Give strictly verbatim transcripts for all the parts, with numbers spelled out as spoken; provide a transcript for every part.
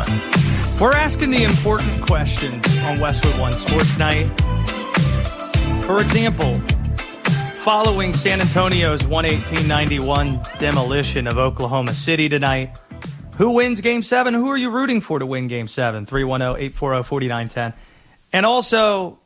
We're asking the important questions on Westwood One Sports Night. For example, following San Antonio's one eighteen ninety-one demolition of Oklahoma City tonight, who wins Game seven? Who are you rooting for to win Game seven? three one zero, eight four zero, four nine one zero. And also,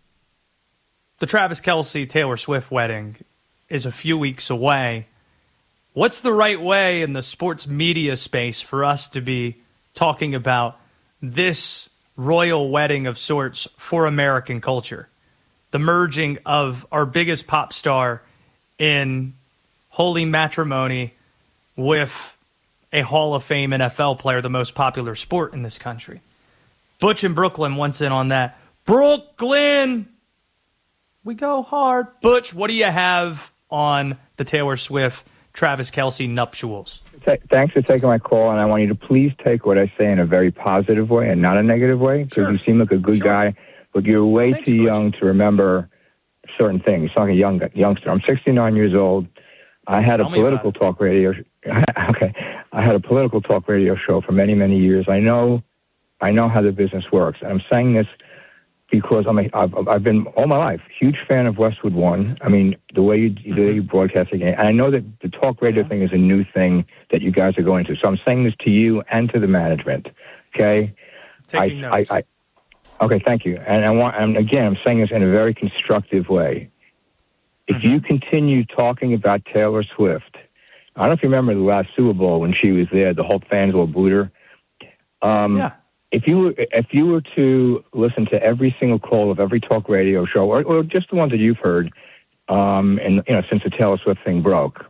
the Travis Kelce Taylor Swift wedding is a few weeks away. What's the right way in the sports media space for us to be talking about this royal wedding of sorts for American culture? The merging of our biggest pop star in holy matrimony with a Hall of Fame N F L player, the most popular sport in this country. Butch in Brooklyn wants in on that. Brooklyn! We go hard. Butch, what do you have on the Taylor Swift, Travis Kelce nuptials? Thanks for taking my call, and I want you to please take what I say in a very positive way and not a negative way, because Sure. you seem like a good Sure. guy, but you're way Thanks, too Butch. young to remember certain things. You're like a young youngster. I'm sixty-nine years old. I had Tell a me political about it. talk radio. okay, I had a political talk radio show for many, many years. I know, I know how the business works. And I'm saying this because I'm a, I've, I've been all my life huge fan of Westwood One. I mean, the way you, the way you broadcast again, and I know that the talk radio thing is a new thing that you guys are going to. So I'm saying this to you and to the management. Okay, Taking I, notes. I, I, okay, thank you. And I want, and again, I'm saying this in a very constructive way. If Mm-hmm. you continue talking about Taylor Swift, I don't know if you remember the last Super Bowl when she was there, the whole fans all booed her. Um, Yeah. If you were, if you were to listen to every single call of every talk radio show, or, or just the ones that you've heard, um, and you know, since the Taylor Swift thing broke,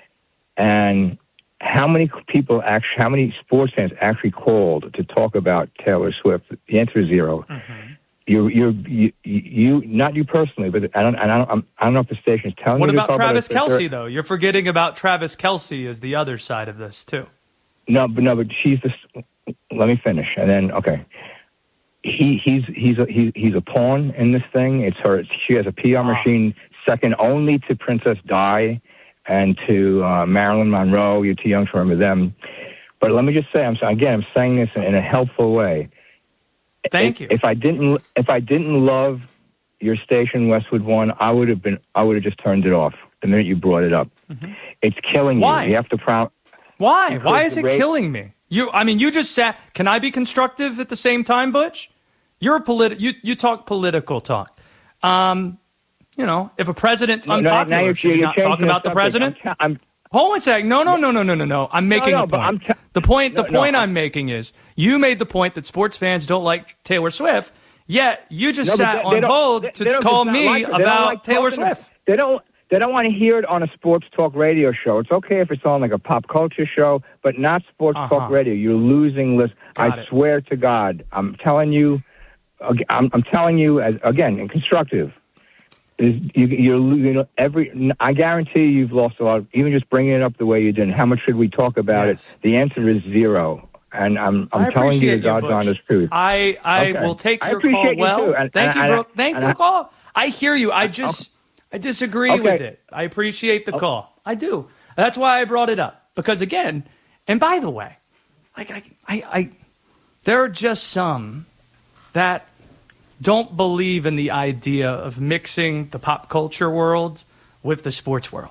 and how many people actually, how many sports fans actually called to talk about Taylor Swift? The answer is zero. Mm-hmm. You, you're, you, you, not you personally, but I don't, I don't, I'm, I don't know if the station's telling What you. to about talk Travis it, Kelce, though? You're forgetting about Travis Kelce as the other side of this, too. No, but no, but she's the. Let me finish, and then okay. He he's he's a, he, he's a pawn in this thing. It's her. She has a P R Ah. machine second only to Princess Di and to uh, Marilyn Monroe. You're too young to remember them. But let me just say, I'm again, I'm saying this in, in a helpful way. Thank if, you. If I didn't, if I didn't love your station, Westwood One, I would have been. I would have just turned it off the minute you brought it up. Mm-hmm. It's killing Why? you. You have to proud. Why? Because Why is the it rate- killing me? You, I mean, you just sat. Can I be constructive at the same time, Butch? You're a politi- You you talk political talk. Um, you know, if a president's No, no, unpopular, now you're- should you you're not talk changing about the the subject. president? I'm, ta- I'm Hold on a second. No, no, no, no, no, no, no. I'm making no, a but point. I'm ta- the point. The No, no, point I'm- I'm making is you made the point that sports fans don't like Taylor Swift. Yet you just No, but sat they- on they don't- hold they- to they don't call just not me like her. They don't about like Taylor talking- Swift. They don't. They don't want to hear it on a sports talk radio show. It's okay if it's on like a pop culture show, but not sports Uh-huh. talk radio. You're losing list. Got I it. swear to God, I'm telling you. ag- I'm, I'm telling you as again, in constructive. Is you, you're you know every. I guarantee you've lost a lot. Even just bringing it up the way you did. How much should we talk about Yes. it? The answer is zero. And I'm I'm I telling you appreciate the God's Butch. honest truth. I, I Okay. will take I your appreciate call you, well. too. And- Thank and- you, and- Brooke. Thank and you, I- for the call. I hear you. I just I disagree Okay. with it. I appreciate the call. I do. That's why I brought it up. Because again, and by the way, like I, I, I there are just some that don't believe in the idea of mixing the pop culture world with the sports world.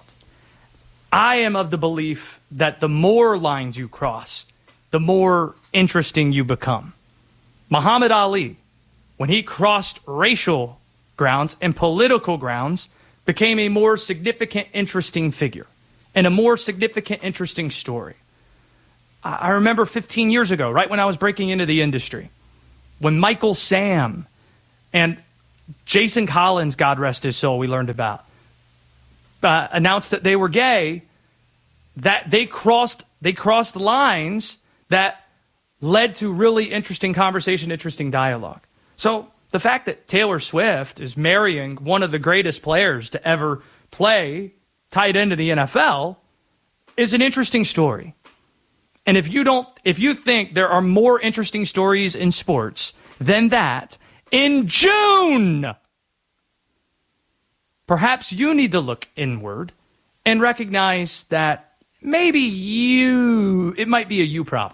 I am of the belief that the more lines you cross, the more interesting you become. Muhammad Ali, when he crossed racial grounds and political grounds, became a more significant, interesting figure and a more significant, interesting story. I I remember fifteen years ago, right when I was breaking into the industry, when Michael Sam and Jason Collins, God rest his soul, we learned about, uh, announced that they were gay, that they crossed they crossed lines that led to really interesting conversation, interesting dialogue. So the fact that Taylor Swift is marrying one of the greatest players to ever play tight end in the N F L is an interesting story. And if you don't, if you think there are more interesting stories in sports than that, in June, perhaps you need to look inward and recognize that maybe you, it might be a you problem.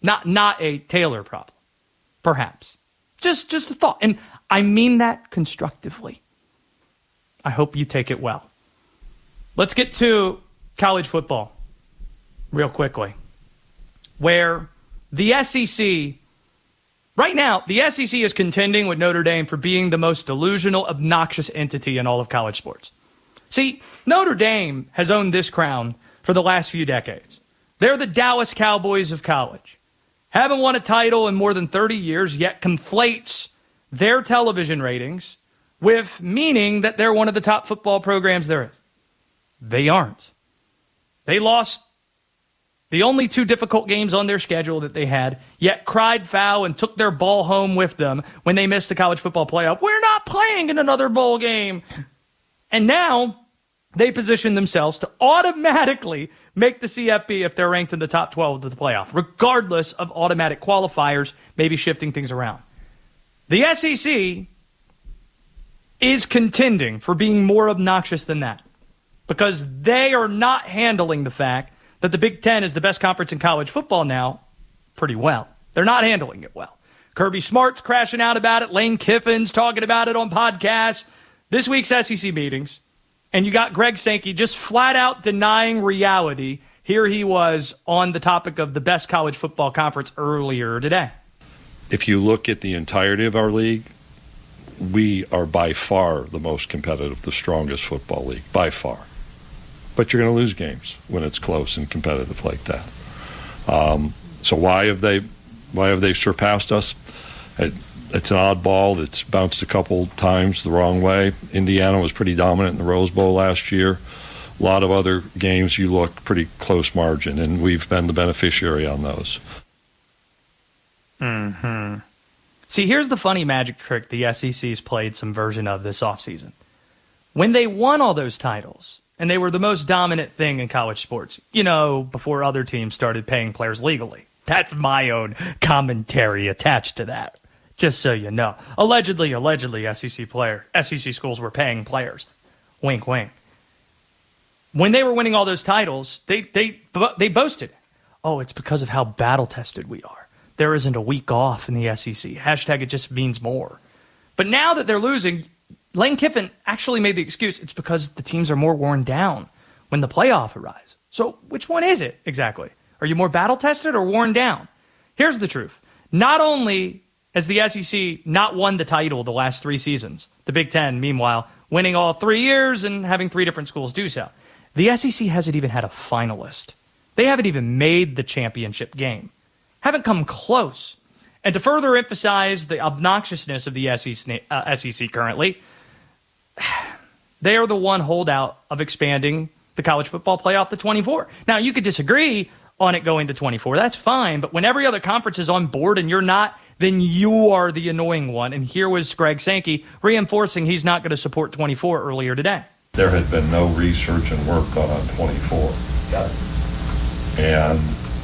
Not not a Taylor problem, perhaps. Just just a thought. And I mean that constructively. I hope you take it well. Let's get to college football real quickly, where the S E C, right now, the S E C is contending with Notre Dame for being the most delusional, obnoxious entity in all of college sports. See, Notre Dame has owned this crown for the last few decades. They're the Dallas Cowboys of college. Haven't won a title in more than thirty years, yet conflates their television ratings with meaning that they're one of the top football programs there is. They aren't. They lost the only two difficult games on their schedule that they had, yet cried foul and took their ball home with them when they missed the college football playoff. We're not playing in another bowl game. And now they position themselves to automatically make the C F P if they're ranked in the top twelve of the playoff, regardless of automatic qualifiers, maybe shifting things around. The S E C is contending for being more obnoxious than that because they are not handling the fact that the Big Ten is the best conference in college football now pretty well. They're not handling it well. Kirby Smart's crashing out about it. Lane Kiffin's talking about it on podcasts. This week's S E C meetings. And you got Greg Sankey just flat out denying reality. Here he was on the topic of the best college football conference earlier today. If you look at the entirety of our league, we are by far the most competitive, the strongest football league, by far. But you're going to lose games when it's close and competitive like that. Um, so why have they why have they surpassed us? It, it's an oddball. It's bounced a couple times the wrong way. Indiana was pretty dominant in the Rose Bowl last year. A lot of other games you look pretty close margin, and we've been the beneficiary on those. Hmm. See, here's the funny magic trick the S E C's played some version of this offseason. When they won all those titles, and they were the most dominant thing in college sports, you know, before other teams started paying players legally. That's my own commentary attached to that, just so you know. Allegedly, allegedly, S E C player, S E C schools were paying players. Wink, wink. When they were winning all those titles, they they they boasted, oh, it's because of how battle-tested we are. There isn't a week off in the S E C. Hashtag it just means more. But now that they're losing, Lane Kiffin actually made the excuse it's because the teams are more worn down when the playoff arrives. So which one is it exactly? Are you more battle-tested or worn down? Here's the truth. Not only has the S E C not won the title the last three seasons, the Big Ten, meanwhile, winning all three years and having three different schools do so, the S E C hasn't even had a finalist. They haven't even made the championship game. Haven't come close. And to further emphasize the obnoxiousness of the S E C, uh, S E C currently, they are the one holdout of expanding the college football playoff to twenty-four. Now, you could disagree on it going to twenty-four. That's fine. But when every other conference is on board and you're not, then you are the annoying one. And here was Greg Sankey reinforcing he's not going to support twenty-four earlier today. There had been no research and work done on twenty-four. Got it. And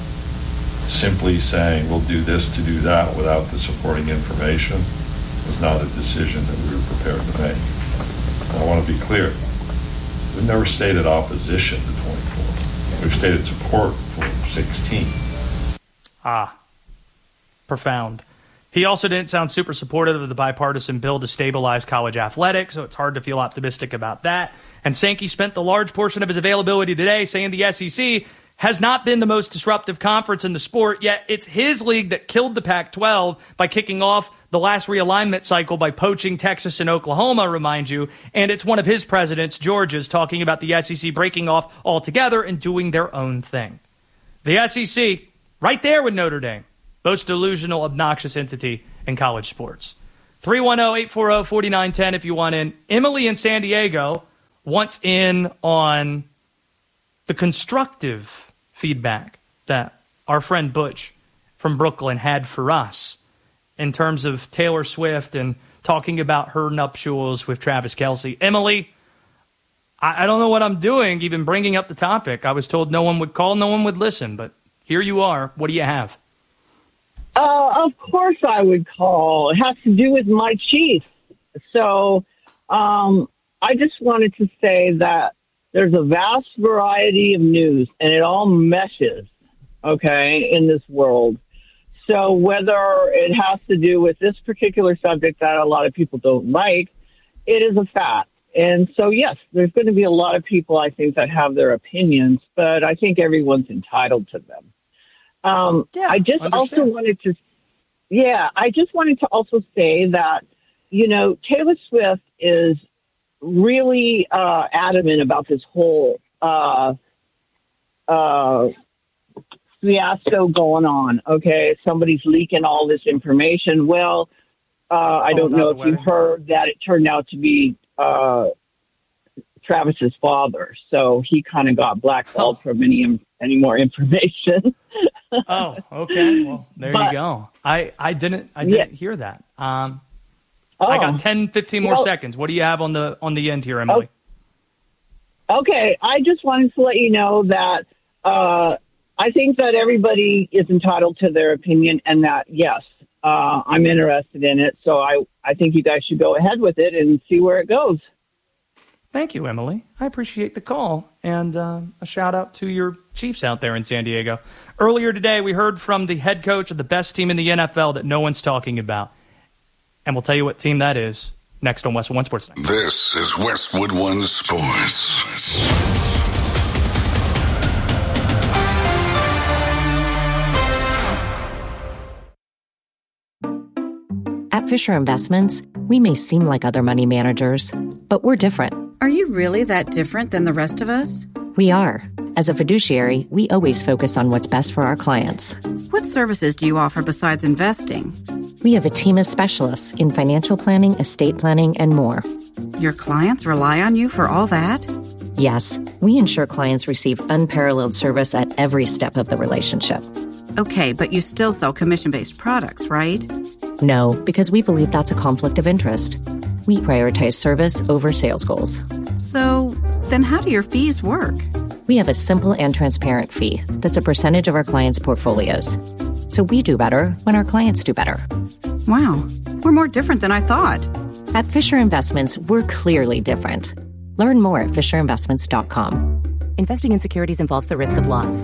simply saying we'll do this to do that without the supporting information was not a decision that we were prepared to make. And I want to be clear. We've never stated opposition to twenty-four. We've stated support for sixteen. Ah, profound. He also didn't sound super supportive of the bipartisan bill to stabilize college athletics, so it's hard to feel optimistic about that. And Sankey spent the large portion of his availability today saying the S E C has not been the most disruptive conference in the sport, yet it's his league that killed the Pac twelve by kicking off the last realignment cycle by poaching Texas and Oklahoma, remind you. And it's one of his presidents, Georgia's, talking about the S E C breaking off altogether and doing their own thing. The S E C, right there with Notre Dame, most delusional, obnoxious entity in college sports. three one zero, eight four zero, four nine one zero if you want in. Emily in San Diego wants in on the constructive feedback that our friend Butch from Brooklyn had for us in terms of Taylor Swift and talking about her nuptials with Travis Kelce. Emily, I, I don't know what I'm doing, even bringing up the topic. I was told no one would call, no one would listen, but here you are. What do you have? Uh, of course I would call. It has to do with my Chiefs. So um, I just wanted to say that there's a vast variety of news, and it all meshes, okay, in this world. So whether it has to do with this particular subject that a lot of people don't like, it is a fact. And so, yes, there's going to be a lot of people, I think, that have their opinions, but I think everyone's entitled to them. Um, yeah, I just understand. also wanted to, yeah, I just wanted to also say that, you know, Taylor Swift is really uh, adamant about this whole uh, uh, fiasco going on. Okay, somebody's leaking all this information. Well, uh, I don't know if you heard that it turned out to be uh, Travis's father, so he kind of got blackballed oh. from any any more information. Oh, okay. Well, there but, you go. I, I didn't I didn't yeah. hear that. Um, oh. I got ten, fifteen more well, seconds. What do you have on the on the end here, Emily? Okay, I just wanted to let you know that uh, I think that everybody is entitled to their opinion, and that yes, uh, I'm interested in it. So I I think you guys should go ahead with it and see where it goes. Thank you, Emily. I appreciate the call, and uh, a shout out to your Chiefs out there in San Diego. Earlier today, we heard from the head coach of the best team in the N F L that no one's talking about, and we'll tell you what team that is next on Westwood One Sports Night. This is Westwood One Sports. At Fisher Investments, we may seem like other money managers, but we're different. Are you really that different than the rest of us? We are. As a fiduciary, we always focus on what's best for our clients. What services do you offer besides investing? We have a team of specialists in financial planning, estate planning, and more. Your clients rely on you for all that? Yes, we ensure clients receive unparalleled service at every step of the relationship. Okay, but you still sell commission-based products, right? No, because we believe that's a conflict of interest. We prioritize service over sales goals. So, then how do your fees work? We have a simple and transparent fee that's a percentage of our clients' portfolios. So we do better when our clients do better. Wow, we're more different than I thought. At Fisher Investments, we're clearly different. Learn more at fisher investments dot com. Investing in securities involves the risk of loss.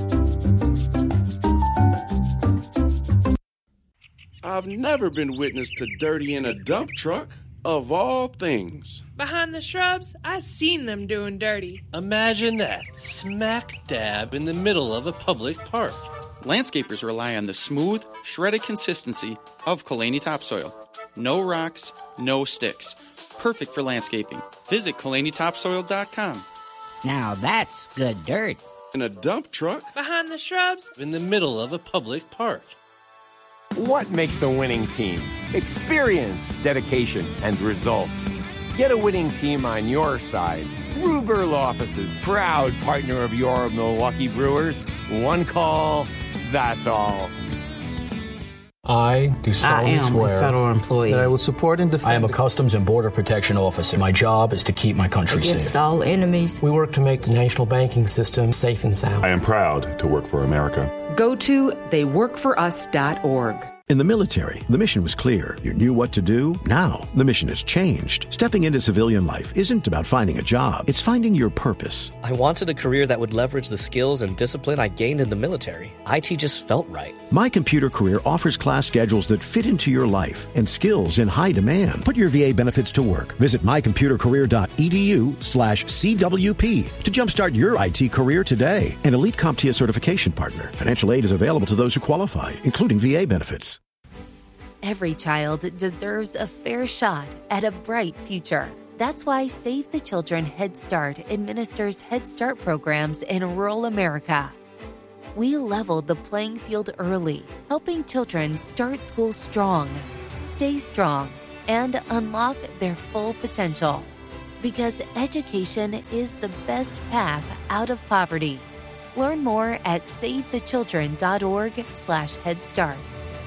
I've never been witness to dirty in a dump truck, of all things. Behind the shrubs, I seen them doing dirty. Imagine that, smack dab in the middle of a public park. Landscapers rely on the smooth, shredded consistency of Kalani Topsoil. No rocks, no sticks. Perfect for landscaping. Visit Kalani Topsoil dot com. Now that's good dirt. In a dump truck? Behind the shrubs? In the middle of a public park. What makes a winning team? Experience, dedication, and results. Get a winning team on your side. Ruberl Offices, proud partner of your Milwaukee Brewers. One call, that's all. I do solemnly I am swear a federal employee that I will support and defend. I am a Customs and Border Protection officer. My job is to keep my country against safe. all enemies. We work to make the national banking system safe and sound. I am proud to work for America. Go to they work for us dot org. In the military, the mission was clear. You knew what to do. Now, the mission has changed. Stepping into civilian life isn't about finding a job. It's finding your purpose. I wanted a career that would leverage the skills and discipline I gained in the military. I T just felt right. My Computer Career offers class schedules that fit into your life and skills in high demand. Put your V A benefits to work. Visit my computer career dot e d u slash C W P to jumpstart your I T career today. An Elite CompTIA certification partner. Financial aid is available to those who qualify, including V A benefits. Every child deserves a fair shot at a bright future. That's why Save the Children Head Start administers Head Start programs in rural America. We leveled the playing field early, helping children start school strong, stay strong, and unlock their full potential. Because education is the best path out of poverty. Learn more at save the children dot org slash head start.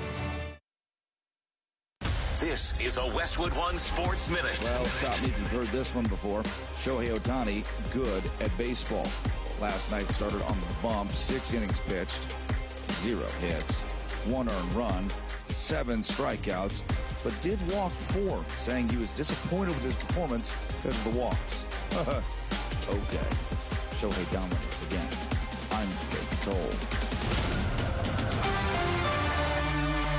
This is a Westwood One Sports Minute. Well, stop me if you've heard this one before. Shohei Ohtani, good at baseball. Last night started on the bump, six innings pitched, zero hits, one earned run, seven strikeouts, but did walk four, saying he was disappointed with his performance because of the walks. Okay. Shohei dominates again. I'm Jake Toll.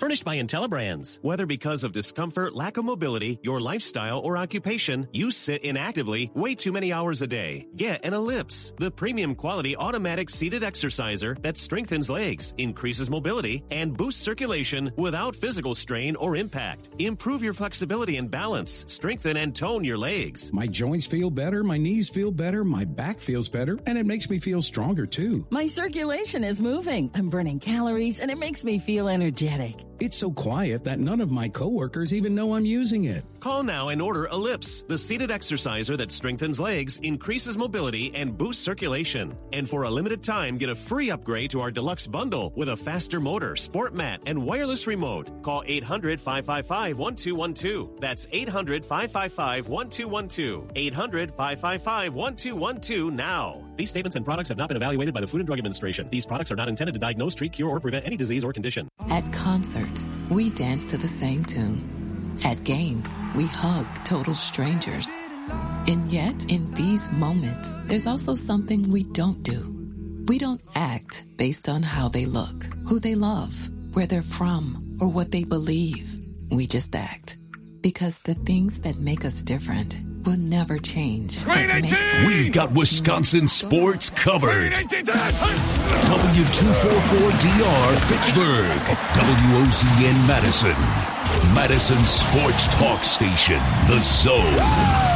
Furnished by IntelliBrands. Whether because of discomfort, lack of mobility, your lifestyle, or occupation, you sit inactively way too many hours a day. Get an Ellipse, the premium quality automatic seated exerciser that strengthens legs, increases mobility, and boosts circulation without physical strain or impact. Improve your flexibility and balance. Strengthen and tone your legs. My joints feel better, my knees feel better, my back feels better, and it makes me feel stronger too. My circulation is moving. I'm burning calories, and it makes me feel energetic. It's so quiet that none of my coworkers even know I'm using it. Call now and order Ellipse, the seated exerciser that strengthens legs, increases mobility, and boosts circulation. And for a limited time, get a free upgrade to our deluxe bundle with a faster motor, sport mat, and wireless remote. Call eight hundred, five five five, one two one two. That's eight hundred, five five five, one two one two. eight hundred, five five five, one two one two now. These statements and products have not been evaluated by the Food and Drug Administration. These products are not intended to diagnose, treat, cure, or prevent any disease or condition. At concerts, we dance to the same tune. At games, we hug total strangers. And yet, in these moments, there's also something we don't do. We don't act based on how they look, who they love, where they're from, or what they believe. We just act. Because the things that make us different will never change. We've got Wisconsin sports covered. W two forty-four D R Fitchburg. W O Z N Madison. Madison Sports Talk Station. The Zone.